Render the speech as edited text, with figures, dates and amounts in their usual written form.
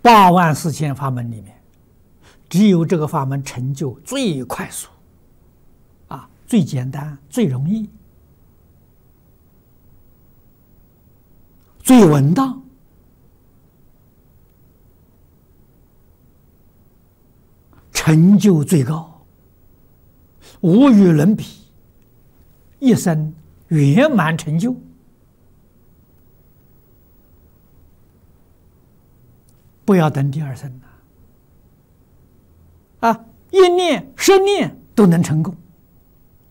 84000法门里面，只有这个法门成就最快速，最简单、最容易、最稳当，成就最高，无与伦比，一生圆满成就。不要等第2生了，1念10念都能成功。